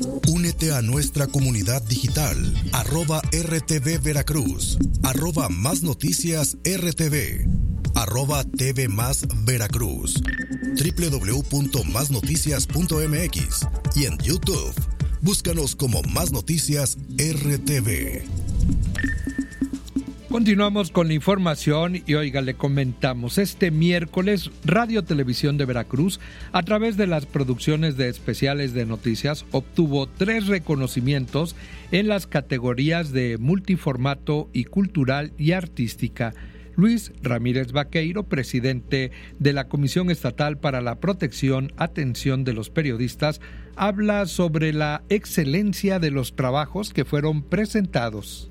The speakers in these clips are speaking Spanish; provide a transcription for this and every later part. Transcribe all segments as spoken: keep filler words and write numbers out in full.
Únete a nuestra comunidad digital, arroba R T V Veracruz, arroba Más Noticias R T V, arroba T V Más Veracruz, doble u doble u doble u punto más noticias punto m x y en YouTube, búscanos como Más Noticias R T V. Continuamos con la información y oiga, le comentamos, este miércoles Radio Televisión de Veracruz, a través de las producciones de especiales de noticias, obtuvo tres reconocimientos en las categorías de multiformato y cultural y artística. Luis Ramírez Vaqueiro, presidente de la Comisión Estatal para la Protección, Atención de los Periodistas, habla sobre la excelencia de los trabajos que fueron presentados.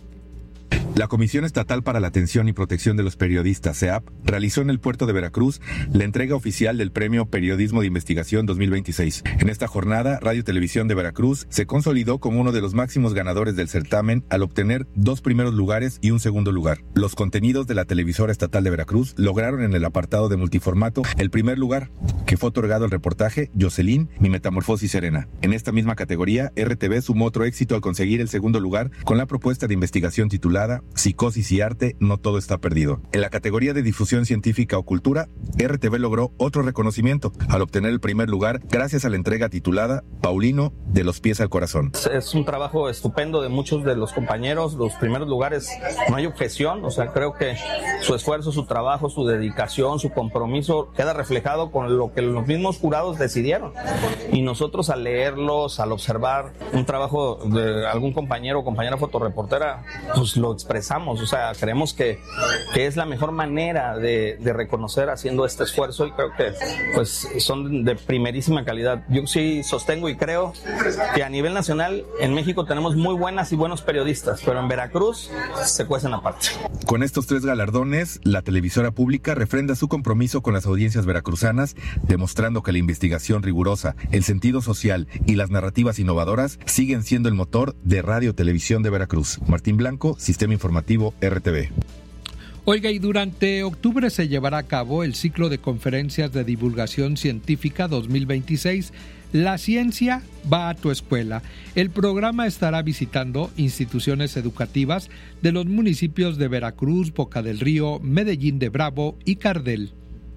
La Comisión Estatal para la Atención y Protección de los Periodistas, C E A P, realizó en el puerto de Veracruz la entrega oficial del Premio Periodismo de Investigación dos mil veintiséis. En esta jornada, Radio Televisión de Veracruz se consolidó como uno de los máximos ganadores del certamen al obtener dos primeros lugares y un segundo lugar. Los contenidos de la televisora estatal de Veracruz lograron en el apartado de multiformato el primer lugar, que fue otorgado al reportaje Jocelyn, mi metamorfosis serena. En esta misma categoría, R T V sumó otro éxito al conseguir el segundo lugar con la propuesta de investigación titulada Psicosis y arte, no todo está perdido. En la categoría de difusión científica o cultura, R T V logró otro reconocimiento al obtener el primer lugar gracias a la entrega titulada Paulino, de los pies al corazón. Es un trabajo estupendo de muchos de los compañeros, los primeros lugares, no hay objeción, o sea, creo que su esfuerzo, su trabajo, su dedicación, su compromiso queda reflejado con lo que los mismos jurados decidieron. Y nosotros al leerlos, al observar un trabajo de algún compañero o compañera fotoreportera, pues lo expresamos, o sea, creemos que, que es la mejor manera de, de reconocer haciendo este esfuerzo y creo que pues son de primerísima calidad. Yo sí sostengo y creo que a nivel nacional en México tenemos muy buenas y buenos periodistas, pero en Veracruz se cuecen aparte. Con estos tres galardones, la televisora pública refrenda su compromiso con las audiencias veracruzanas, demostrando que la investigación rigurosa, el sentido social y las narrativas innovadoras siguen siendo el motor de Radio Televisión de Veracruz. Martín Blanco, Sistema Informativo R T V. Oiga, y durante octubre se llevará a cabo el ciclo de conferencias de divulgación científica dos mil veintiséis. La ciencia va a tu escuela. El programa estará visitando instituciones educativas de los municipios de Veracruz, Boca del Río, Medellín de Bravo y Cardel.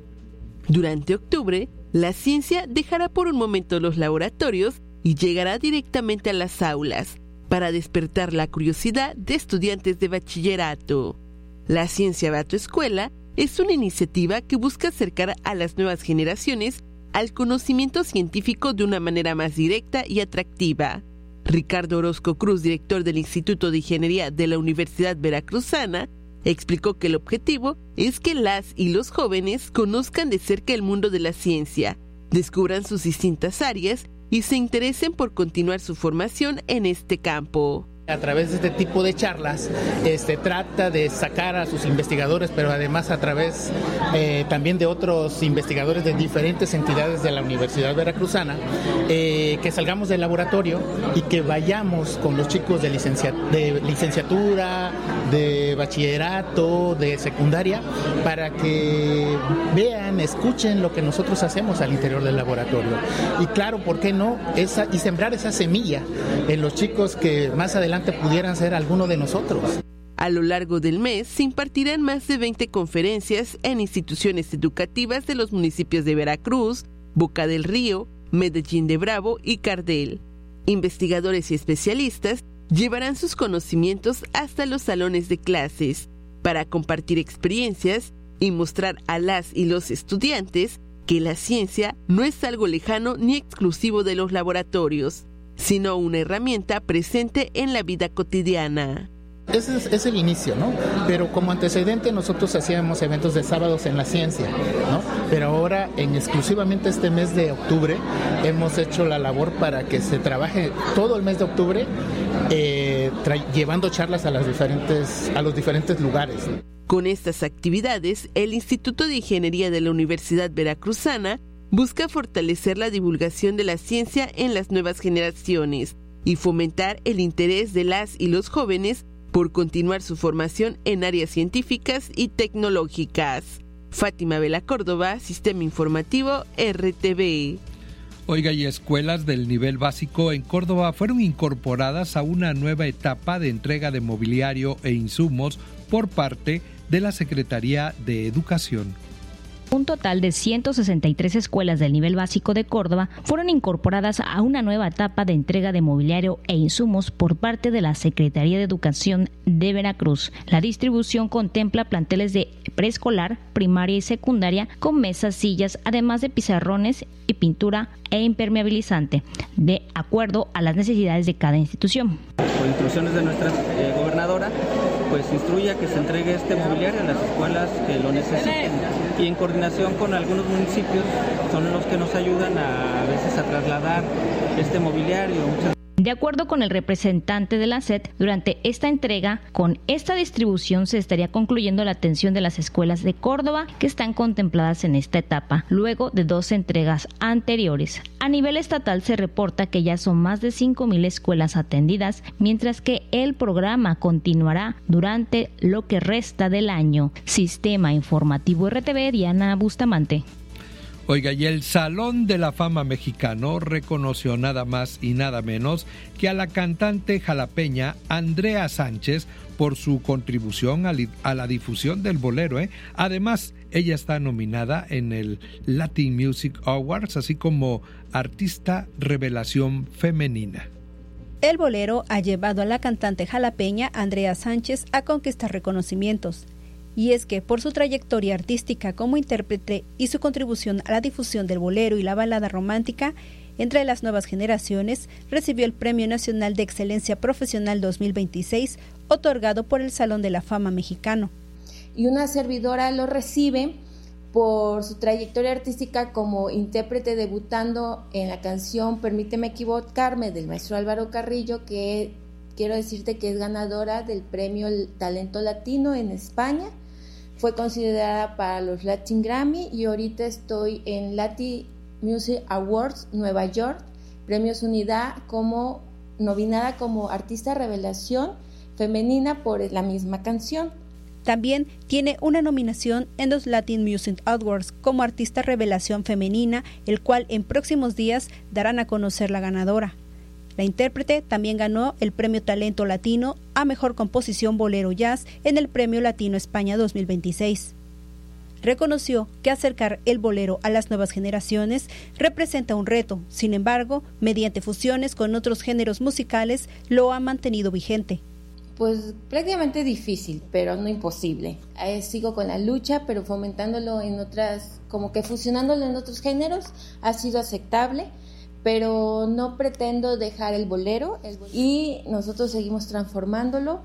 Durante octubre, la ciencia dejará por un momento los laboratorios y llegará directamente a las aulas para despertar la curiosidad de estudiantes de bachillerato. La ciencia va a tu escuela es una iniciativa que busca acercar a las nuevas generaciones al conocimiento científico de una manera más directa y atractiva. Ricardo Orozco Cruz, director del Instituto de Ingeniería de la Universidad Veracruzana, explicó que el objetivo es que las y los jóvenes conozcan de cerca el mundo de la ciencia, descubran sus distintas áreas y se interesen por continuar su formación en este campo. A través de este tipo de charlas, este, trata de sacar a sus investigadores, pero además a través eh, también de otros investigadores de diferentes entidades de la Universidad Veracruzana, eh, que salgamos del laboratorio y que vayamos con los chicos de, licencia, de licenciatura, de bachillerato, de secundaria, para que vean, escuchen lo que nosotros hacemos al interior del laboratorio. Y claro, ¿por qué no? Esa, y sembrar esa semilla en los chicos que más adelante pudieran ser alguno de nosotros. A lo largo del mes se impartirán más de veinte conferencias en instituciones educativas de los municipios de Veracruz, Boca del Río, Medellín de Bravo y Cardel. Investigadores y especialistas llevarán sus conocimientos hasta los salones de clases para compartir experiencias y mostrar a las y los estudiantes que la ciencia no es algo lejano ni exclusivo de los laboratorios, sino una herramienta presente en la vida cotidiana. Ese es, es el inicio, ¿no? Pero como antecedente nosotros hacíamos eventos de sábados en la ciencia, ¿no? Pero ahora, en exclusivamente este mes de octubre, hemos hecho la labor para que se trabaje todo el mes de octubre eh, tra- llevando charlas a, las diferentes, a los diferentes lugares. Con estas actividades, el Instituto de Ingeniería de la Universidad Veracruzana busca fortalecer la divulgación de la ciencia en las nuevas generaciones y fomentar el interés de las y los jóvenes por continuar su formación en áreas científicas y tecnológicas. Fátima Vela Córdoba, Sistema Informativo R T V. Oiga, y escuelas del nivel básico en Córdoba fueron incorporadas a una nueva etapa de entrega de mobiliario e insumos por parte de la Secretaría de Educación. Un total de ciento sesenta y tres escuelas del nivel básico de Córdoba fueron incorporadas a una nueva etapa de entrega de mobiliario e insumos por parte de la Secretaría de Educación de Veracruz. La distribución contempla planteles de preescolar, primaria y secundaria con mesas, sillas, además de pizarrones y pintura e impermeabilizante, de acuerdo a las necesidades de cada institución. Por instrucciones de nuestra eh, gobernadora, pues instruye a que se entregue este mobiliario a las escuelas que lo necesiten, y en coordinación con algunos municipios son los que nos ayudan a, a veces a trasladar este mobiliario. Muchas De acuerdo con el representante de la S E D, durante esta entrega, con esta distribución se estaría concluyendo la atención de las escuelas de Córdoba que están contempladas en esta etapa, luego de dos entregas anteriores. A nivel estatal se reporta que ya son más de cinco mil escuelas atendidas, mientras que el programa continuará durante lo que resta del año. Sistema Informativo R T V, Diana Bustamante. Oiga, y el Salón de la Fama Mexicano reconoció nada más y nada menos que a la cantante jalapeña Andrea Sánchez por su contribución a la difusión del bolero, ¿eh? Además, ella está nominada en el Latin Music Awards, así como Artista Revelación Femenina. El bolero ha llevado a la cantante jalapeña Andrea Sánchez a conquistar reconocimientos. Y es que por su trayectoria artística como intérprete y su contribución a la difusión del bolero y la balada romántica entre las nuevas generaciones, recibió el Premio Nacional de Excelencia Profesional dos mil veintiséis, otorgado por el Salón de la Fama Mexicano. Y una servidora lo recibe por su trayectoria artística como intérprete, debutando en la canción Permíteme Equivocarme del maestro Álvaro Carrillo, que quiero decirte que es ganadora del Premio Talento Latino en España. Fue considerada para los Latin Grammy y ahorita estoy en Latin Music Awards Nueva York, Premios Unidad, como nominada como Artista Revelación Femenina por la misma canción. También tiene una nominación en los Latin Music Awards como Artista Revelación Femenina, el cual en próximos días darán a conocer la ganadora. La intérprete también ganó el Premio Talento Latino a Mejor Composición Bolero Jazz en el Premio Latino España dos mil veintiséis. Reconoció que acercar el bolero a las nuevas generaciones representa un reto, sin embargo, mediante fusiones con otros géneros musicales lo ha mantenido vigente. Pues prácticamente difícil, pero no imposible. Eh, sigo con la lucha, pero fomentándolo en otras, como que fusionándolo en otros géneros, ha sido aceptable. Pero no pretendo dejar el bolero, el bolero y nosotros seguimos transformándolo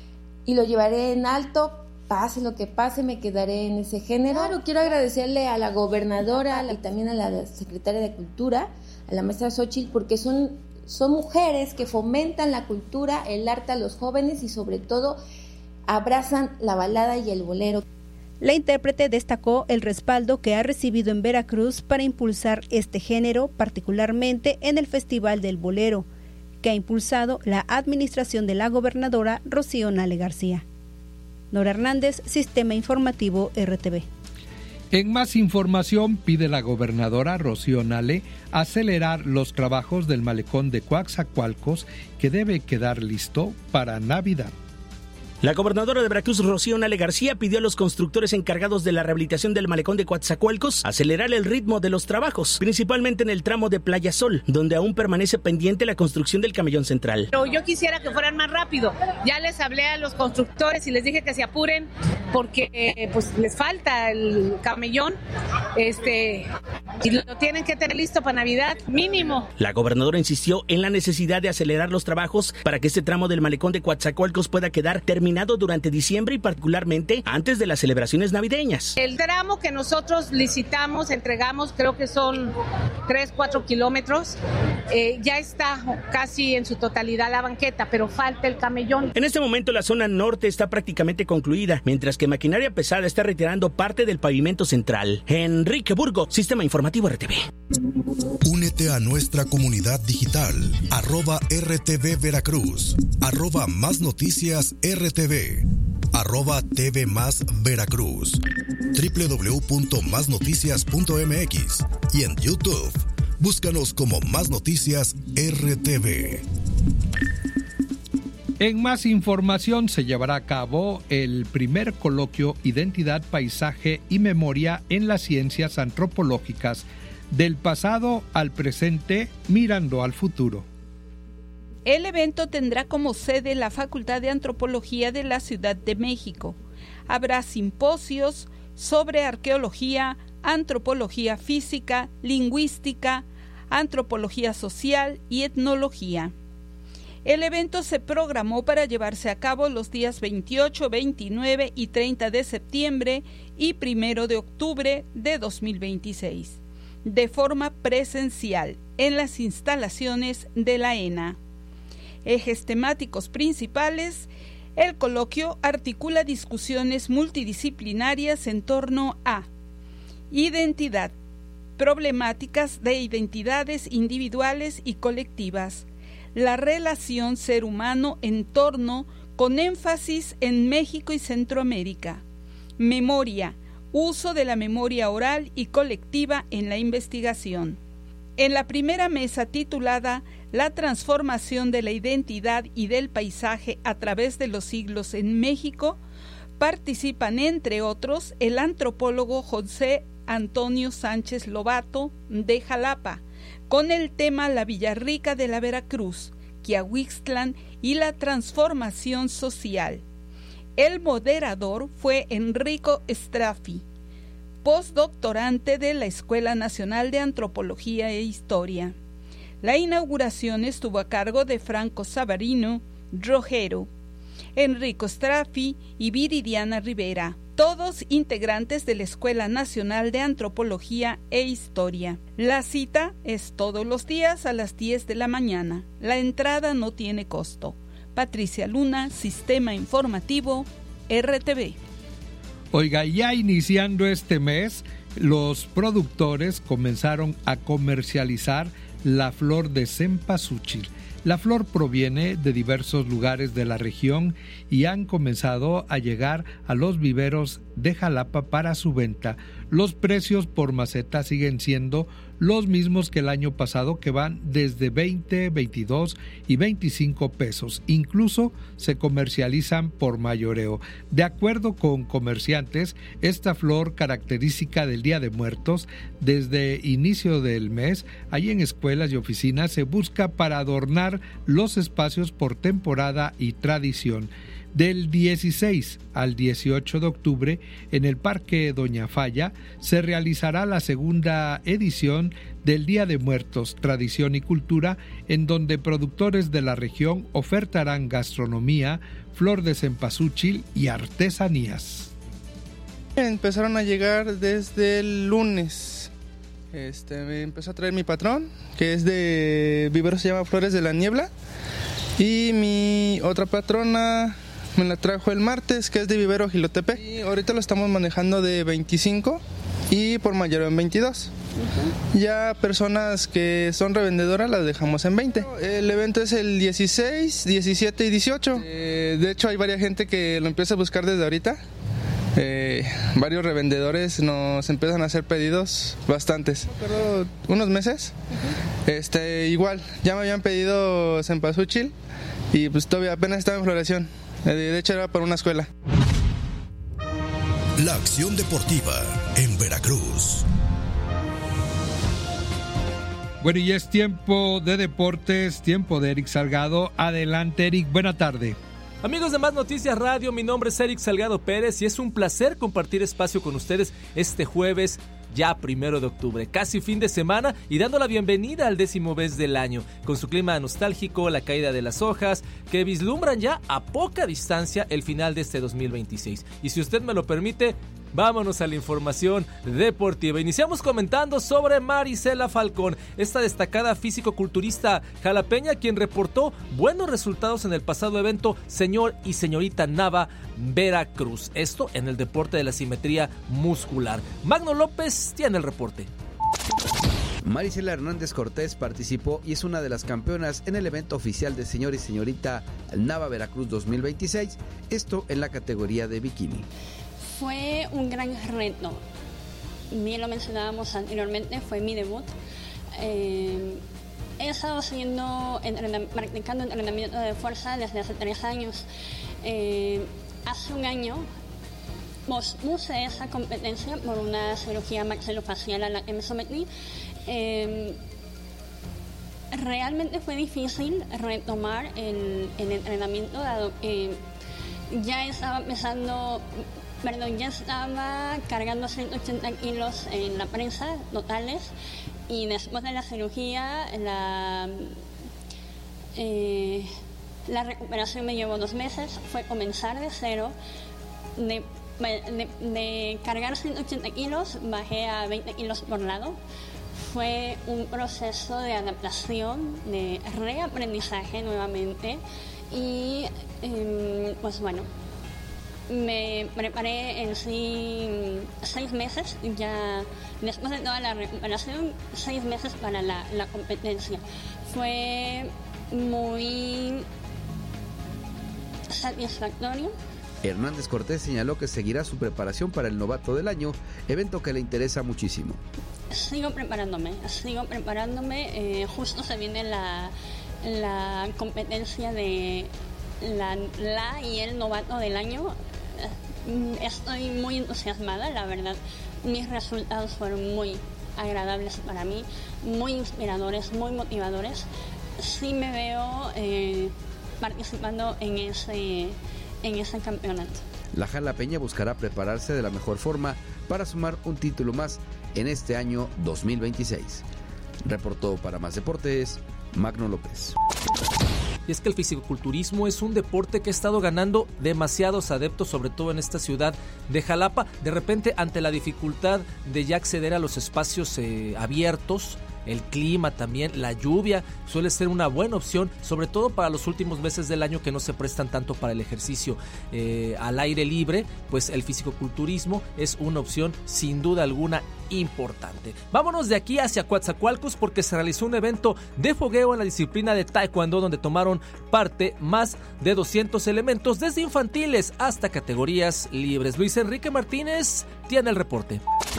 y lo llevaré en alto, pase lo que pase, me quedaré en ese género. Claro, quiero agradecerle a la gobernadora y también a la secretaria de Cultura, a la maestra Xochitl, porque son, son mujeres que fomentan la cultura, el arte a los jóvenes y sobre todo abrazan la balada y el bolero. La intérprete destacó el respaldo que ha recibido en Veracruz para impulsar este género, particularmente en el Festival del Bolero, que ha impulsado la administración de la gobernadora Rocío Nale García. Nora Hernández, Sistema Informativo R T V. En más información, pide la gobernadora Rocío Nale acelerar los trabajos del malecón de Coatzacoalcos, que debe quedar listo para Navidad. La gobernadora de Veracruz, Rocío Nale García, pidió a los constructores encargados de la rehabilitación del malecón de Coatzacoalcos acelerar el ritmo de los trabajos, principalmente en el tramo de Playa Sol, donde aún permanece pendiente la construcción del camellón central. Pero yo quisiera que fueran más rápido. Ya les hablé a los constructores y les dije que se apuren porque eh, pues les falta el camellón, este, y lo tienen que tener listo para Navidad, mínimo. La gobernadora insistió en la necesidad de acelerar los trabajos para que este tramo del malecón de Coatzacoalcos pueda quedar terminado durante diciembre y particularmente antes de las celebraciones navideñas. El tramo que nosotros licitamos, entregamos, creo que son tres, cuatro kilómetros, eh, ya está casi en su totalidad la banqueta, pero falta el camellón. En este momento la zona norte está prácticamente concluida, mientras que maquinaria pesada está retirando parte del pavimento central. Enrique Burgo, Sistema Informativo R T V. Únete a nuestra comunidad digital, arroba R T V Veracruz, arroba Más Noticias R T V, arroba T V Más Veracruz, doble u doble u doble u punto más noticias punto m x y en YouTube, Búscanos como Más Noticias R T V. En más información, se llevará a cabo el primer coloquio Identidad, Paisaje y Memoria en las Ciencias Antropológicas, del pasado al presente, mirando al futuro. El evento tendrá como sede la Facultad de Antropología de la Ciudad de México. Habrá simposios sobre arqueología, antropología física, lingüística, antropología social y etnología. El evento se programó para llevarse a cabo los días veintiocho, veintinueve y treinta de septiembre y primero de octubre de dos mil veintiséis, de forma presencial en las instalaciones de la ENA. Ejes temáticos principales: el coloquio articula discusiones multidisciplinarias en torno a identidad, problemáticas de identidades individuales y colectivas, la relación ser humano-entorno con énfasis en México y Centroamérica, memoria, uso de la memoria oral y colectiva en la investigación. En la primera mesa, titulada La transformación de la identidad y del paisaje a través de los siglos en México, participan entre otros el antropólogo José Antonio Sánchez Lobato de Jalapa, con el tema La Villarrica de la Veracruz, Quiahuixtlán y la transformación social. El moderador fue Enrico Straffi, postdoctorante de la Escuela Nacional de Antropología e Historia. La inauguración estuvo a cargo de Franco Savarino Rojero, Enrico Straffi y Viridiana Rivera, todos integrantes de la Escuela Nacional de Antropología e Historia. La cita es todos los días a las diez de la mañana. La entrada no tiene costo. Patricia Luna, Sistema Informativo, R T V. Oiga, ya iniciando este mes, los productores comenzaron a comercializar la flor de cempasúchil. La flor proviene de diversos lugares de la región y han comenzado a llegar a los viveros de Jalapa para su venta. Los precios por maceta siguen siendo los mismos que el año pasado, que van desde veinte, veintidós y veinticinco pesos. Incluso se comercializan por mayoreo. De acuerdo con comerciantes, esta flor característica del Día de Muertos, desde inicio del mes, ahí en escuelas y oficinas se busca para adornar los espacios por temporada y tradición. Del dieciséis al dieciocho de octubre, en el Parque Doña Falla, se realizará la segunda edición del Día de Muertos, Tradición y Cultura, en donde productores de la región ofertarán gastronomía, flor de cempasúchil y artesanías. Empezaron a llegar desde el lunes. Este, me empezó a traer mi patrón, que es de vivero, se llama Flores de la Niebla, y mi otra patrona me la trajo el martes, que es de vivero Gilotepec, y ahorita lo estamos manejando de veinticinco y por mayoreo en veintidós. Uh-huh. Ya personas que son revendedoras las dejamos en veinte. El evento es el dieciséis, diecisiete y dieciocho. Eh, de hecho hay varias gente que lo empieza a buscar desde ahorita. Eh, varios revendedores nos empiezan a hacer pedidos, bastantes, pero unos meses. Uh-huh. Este, igual, ya me habían pedido cempasúchil y pues todavía apenas estaba en floración. De hecho era para una escuela. La acción deportiva en Veracruz. Bueno, y es tiempo de deportes, tiempo de Eric Salgado. Adelante, Eric, buena tarde. Amigos de Más Noticias Radio, mi nombre es Eric Salgado Pérez y es un placer compartir espacio con ustedes este jueves, ya primero de octubre, casi fin de semana, y dando la bienvenida al décimo mes del año, con su clima nostálgico, la caída de las hojas, que vislumbran ya a poca distancia el final de este dos mil veintiséis. Y si usted me lo permite, vámonos a la información deportiva. Iniciamos comentando sobre Marisela Falcón, esta destacada físico-culturista jalapeña, quien reportó buenos resultados en el pasado evento Señor y Señorita Nava Veracruz. Esto en el deporte de la simetría muscular. Magno López tiene el reporte. Marisela Hernández Cortés participó y es una de las campeonas en el evento oficial de Señor y Señorita Nava Veracruz dos mil veintiséis, esto en la categoría de bikini. Fue un gran reto. Bien lo mencionábamos anteriormente, fue mi debut. Eh, he estado haciendo, entrenam- practicando entrenamiento de fuerza desde hace tres años. Eh, hace un año pospuse esa competencia por una cirugía maxilofacial a la que me sometí. Eh, realmente fue difícil retomar el, el entrenamiento, dado que ya estaba empezando, perdón, ya estaba cargando ciento ochenta kilos en la prensa totales, y después de la cirugía la, eh, la recuperación me llevó dos meses. Fue comenzar de cero, de, de, de cargar ciento ochenta kilos bajé a veinte kilos por lado. Fue un proceso de adaptación, de reaprendizaje nuevamente, y eh, pues bueno, me preparé en sí seis meses, ya después de toda la recuperación, seis meses para la, la competencia. Fue muy satisfactorio. Hernández Cortés señaló que seguirá su preparación para el Novato del Año, evento que le interesa muchísimo. Sigo preparándome, sigo preparándome. Eh, justo se viene la, la competencia de la, la y el Novato del Año. Estoy muy entusiasmada, la verdad. Mis resultados fueron muy agradables para mí, muy inspiradores, muy motivadores. Sí me veo eh, participando en ese, en ese campeonato. La Jalapeña buscará prepararse de la mejor forma para sumar un título más en este año dos mil veintiséis. Reportó para Más Deportes, Magno López. Y es que el fisicoculturismo es un deporte que ha estado ganando demasiados adeptos, sobre todo en esta ciudad de Jalapa. De repente, ante la dificultad de ya acceder a los espacios eh, abiertos, el clima también, la lluvia suele ser una buena opción, sobre todo para los últimos meses del año que no se prestan tanto para el ejercicio eh, al aire libre. Pues el fisicoculturismo es una opción sin duda alguna importante. Vámonos de aquí hacia Coatzacoalcos, porque se realizó un evento de fogueo en la disciplina de Taekwondo, donde tomaron parte más de doscientos elementos, desde infantiles hasta categorías libres. Luis Enrique Martínez tiene el reporte.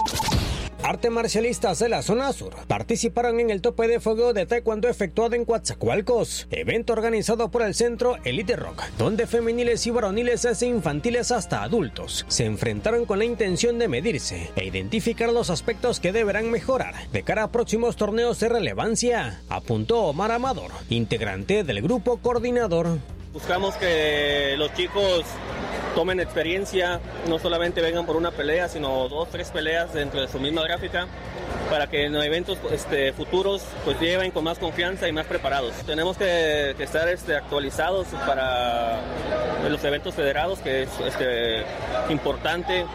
Arte marcialistas de la zona sur participaron en el tope de fogueo de taekwondo efectuado en Coatzacoalcos, evento organizado por el Centro Elite Rock, donde femeniles y varoniles desde infantiles hasta adultos se enfrentaron con la intención de medirse e identificar los aspectos que deberán mejorar de cara a próximos torneos de relevancia, apuntó Omar Amador, integrante del grupo coordinador. Buscamos que los chicos tomen experiencia, no solamente vengan por una pelea, sino dos, tres peleas dentro de su misma gráfica, para que en eventos este, futuros pues lleven con más confianza y más preparados. Tenemos que, que estar este, actualizados para los eventos federados, que es este, importante.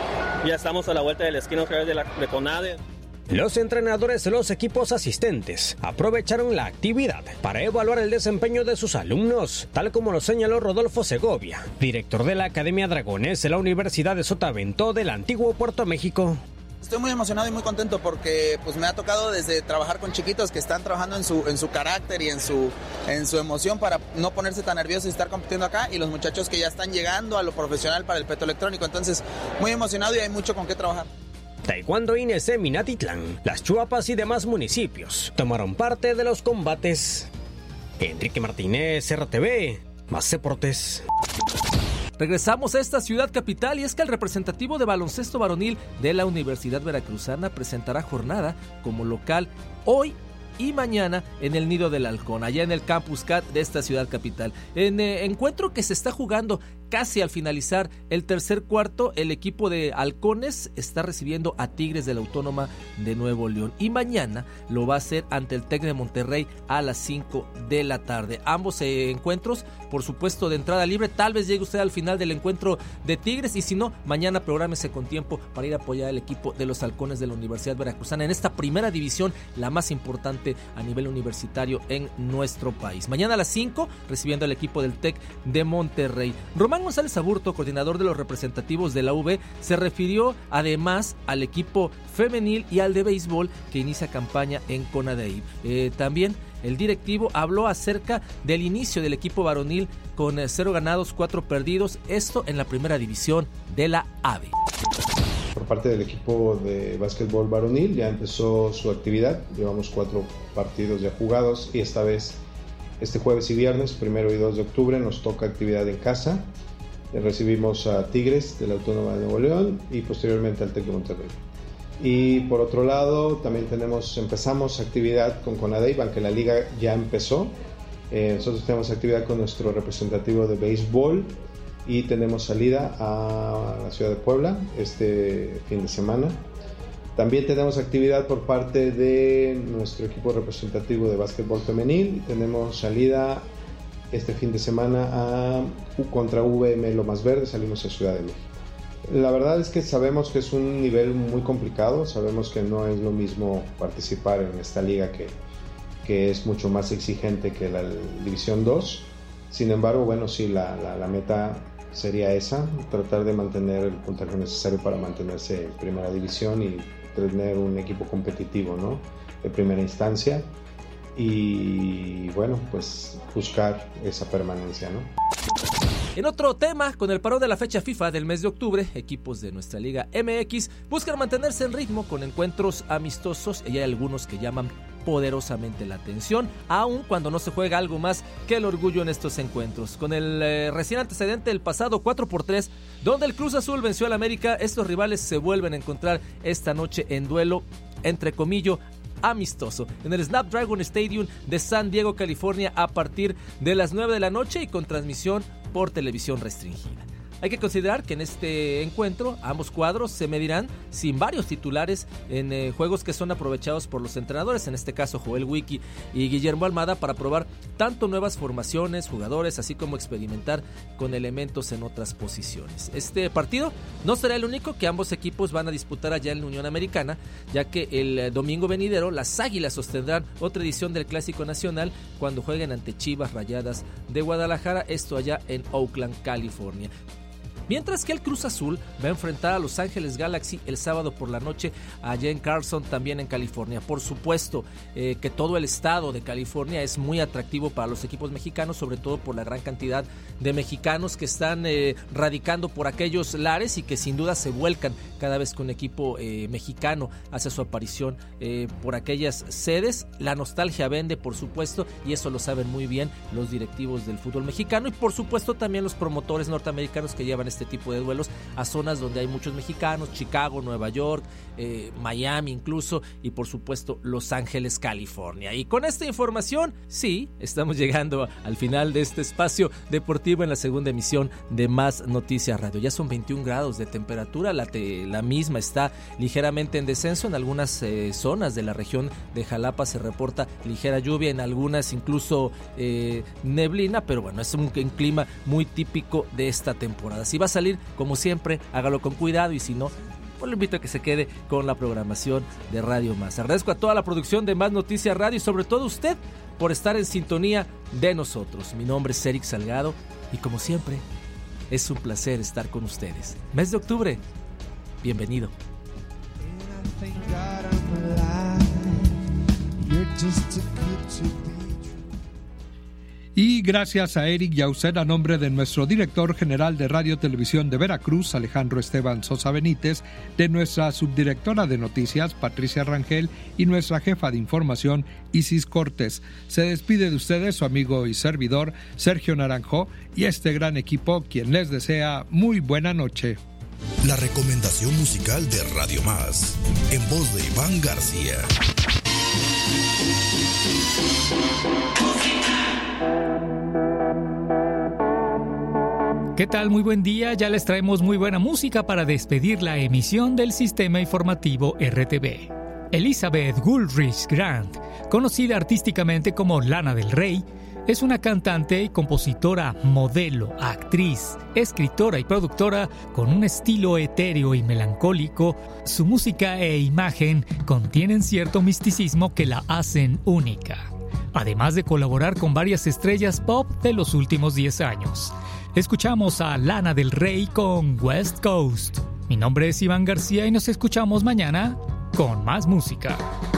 Ya estamos a la vuelta de la esquina otra vez de, la, de CONADE. Los entrenadores de los equipos asistentes aprovecharon la actividad para evaluar el desempeño de sus alumnos, tal como lo señaló Rodolfo Segovia, director de la Academia Dragones de la Universidad de Sotavento del antiguo Puerto México. Estoy muy emocionado y muy contento porque pues me ha tocado desde trabajar con chiquitos que están trabajando en su en su carácter y en su en su emoción para no ponerse tan nerviosos y estar compitiendo acá, y los muchachos que ya están llegando a lo profesional para el peto electrónico. Entonces, muy emocionado y hay mucho con qué trabajar. Taekwondo I N E S Minatitlán, Las Chuapas y demás municipios tomaron parte de los combates. Enrique Martínez, R T V, Más Deportes. Regresamos a esta ciudad capital, y es que el representativo de baloncesto varonil de la Universidad Veracruzana presentará jornada como local hoy y mañana en el Nido del Halcón, allá en el Campus C A T de esta ciudad capital. En eh, encuentro que se está jugando casi al finalizar el tercer cuarto, el equipo de Halcones está recibiendo a Tigres de la Autónoma de Nuevo León, y mañana lo va a hacer ante el Tec de Monterrey a las cinco de la tarde. Ambos eh, encuentros, por supuesto, de entrada libre. Tal vez llegue usted al final del encuentro de Tigres, y si no, mañana prográmese con tiempo para ir a apoyar al equipo de los Halcones de la Universidad Veracruzana en esta primera división, la más importante a nivel universitario en nuestro país. Mañana a las cinco, recibiendo al equipo del Tec de Monterrey. Román González Aburto, coordinador de los representativos de la U B, se refirió además al equipo femenil y al de béisbol que inicia campaña en CONADEIB. Eh, también el directivo habló acerca del inicio del equipo varonil con cero ganados, cuatro perdidos, esto en la primera división de la A B. parte del equipo de básquetbol varonil ya empezó su actividad. Llevamos cuatro partidos ya jugados y esta vez, este jueves y viernes, primero y dos de octubre, nos toca actividad en casa. Recibimos a Tigres de la Autónoma de Nuevo León y posteriormente al Tec de Monterrey. Y por otro lado, también tenemos, empezamos actividad con CONADEIP, aunque la liga ya empezó. Eh, nosotros tenemos actividad con nuestro representativo de béisbol y tenemos salida a la ciudad de Puebla este fin de semana. También tenemos actividad por parte de nuestro equipo representativo de básquetbol femenil. Tenemos salida este fin de semana a, contra V M Lomas Verdes, salimos a Ciudad de México. La verdad es que sabemos que es un nivel muy complicado, sabemos que no es lo mismo participar en esta liga que, que es mucho más exigente que la División dos. Sin embargo, bueno, sí, la, la, la meta sería esa, tratar de mantener el puntaje necesario para mantenerse en primera división y tener un equipo competitivo, ¿no?, de primera instancia y bueno, pues buscar esa permanencia, ¿no? En otro tema, con el parón de la fecha FIFA del mes de octubre, equipos de nuestra Liga M X buscan mantenerse en ritmo con encuentros amistosos y hay algunos que llaman poderosamente la atención, aun cuando no se juega algo más que el orgullo en estos encuentros. Con el eh, recién antecedente del pasado cuatro por tres, donde el Cruz Azul venció al América, estos rivales se vuelven a encontrar esta noche en duelo, entre comillas, amistoso, en el Snapdragon Stadium de San Diego, California, a partir de las nueve de la noche y con transmisión por televisión restringida. Hay que considerar que en este encuentro ambos cuadros se medirán sin varios titulares en eh, juegos que son aprovechados por los entrenadores, en este caso Joel Wiki y Guillermo Almada, para probar tanto nuevas formaciones, jugadores, así como experimentar con elementos en otras posiciones. Este partido no será el único que ambos equipos van a disputar allá en la Unión Americana, ya que el domingo venidero las Águilas sostendrán otra edición del Clásico Nacional cuando jueguen ante Chivas Rayadas de Guadalajara, esto allá en Oakland, California. Mientras que el Cruz Azul va a enfrentar a Los Ángeles Galaxy el sábado por la noche allá en Carson, también en California. Por supuesto eh, que todo el estado de California es muy atractivo para los equipos mexicanos, sobre todo por la gran cantidad de mexicanos que están eh, radicando por aquellos lares y que sin duda se vuelcan cada vez que un equipo eh, mexicano hace su aparición eh, por aquellas sedes. La nostalgia vende, por supuesto, y eso lo saben muy bien los directivos del fútbol mexicano y por supuesto también los promotores norteamericanos que llevan este tipo de duelos a zonas donde hay muchos mexicanos, Chicago, Nueva York, eh, Miami incluso, y por supuesto Los Ángeles, California. Y con esta información, sí, estamos llegando al final de este espacio deportivo en la segunda emisión de Más Noticias Radio. Ya son veintiún grados de temperatura, la, te, la misma está ligeramente en descenso. En algunas eh, zonas de la región de Jalapa se reporta ligera lluvia, en algunas incluso eh, neblina, pero bueno, es un, un clima muy típico de esta temporada. Si va a salir, como siempre, hágalo con cuidado y si no, pues lo invito a que se quede con la programación de Radio Más. Agradezco a toda la producción de Más Noticias Radio y sobre todo a usted por estar en sintonía de nosotros. Mi nombre es Eric Salgado y como siempre, es un placer estar con ustedes. Mes de octubre, bienvenido. Y gracias a Eric y a usted, a nombre de nuestro director general de Radio Televisión de Veracruz, Alejandro Esteban Sosa Benítez, de nuestra subdirectora de noticias, Patricia Rangel, y nuestra jefa de información, Isis Cortés. Se despide de ustedes su amigo y servidor, Sergio Naranjo, y este gran equipo, quien les desea muy buena noche. La recomendación musical de Radio Más, en voz de Iván García. ¿Qué tal? Muy buen día, ya les traemos muy buena música para despedir la emisión del Sistema Informativo R T V. Elizabeth Goodrich Grant, conocida artísticamente como Lana del Rey, es una cantante y compositora, modelo, actriz, escritora y productora con un estilo etéreo y melancólico. Su música e imagen contienen cierto misticismo que la hacen única, además de colaborar con varias estrellas pop de los últimos diez años. Escuchamos a Lana del Rey con West Coast. Mi nombre es Iván García y nos escuchamos mañana con más música.